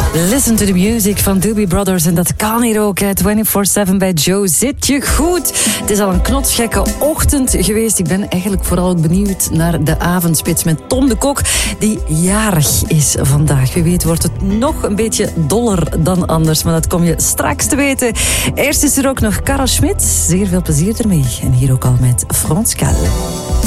Listen to the music van Doobie Brothers. En dat kan hier ook, 24/7 bij Joe. Zit je goed? Het is al een knotsgekke ochtend geweest. Ik ben eigenlijk vooral ook benieuwd naar de avondspits met Tom de Kok, die jarig is vandaag. Wie weet wordt het nog een beetje doller dan anders, maar dat kom je straks te weten. Eerst is er ook nog Karel Schmidt. Zeer veel plezier ermee. En hier ook al met Frans Cal.